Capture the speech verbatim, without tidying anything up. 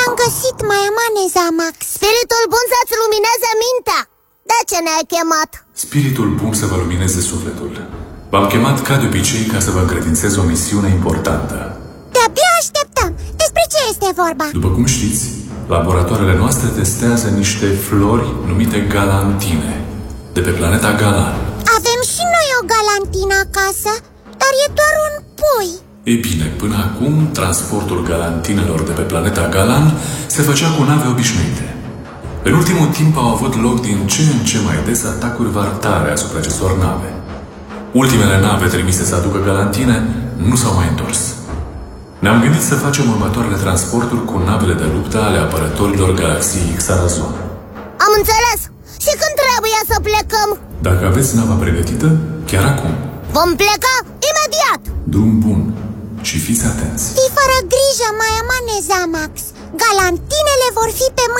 Te-am găsit, Maiamane Zamax. Spiritul bun să-ți lumineze mintea. De ce ne-ai chemat? Spiritul bun să vă lumineze sufletul. V-am chemat ca de obicei ca să vă încredințez o misiune importantă. De-abia așteptăm. Despre ce este vorba? După cum știți, laboratoarele noastre testează niște flori numite galantine, de pe planeta Galan. Avem și noi o galantină acasă, dar e doar un pui. Ei bine, până acum, transportul galantinelor de pe planeta Galan se făcea cu nave obișnuite. În ultimul timp au avut loc din ce în ce mai des atacuri vartare asupra acestor nave. Ultimele nave trimise să aducă galantine nu s-au mai întors. Ne-am gândit să facem următoarele transporturi cu navele de luptă ale apărătorilor galaxiei Xarazon. Am înțeles. Și când trebuie să plecăm? Dacă aveți nava pregătită, chiar acum. Vom pleca imediat. Drum bun și fiți atenți. Fii fără grijă, Maiamane Zamax. Galantinele vor fi pe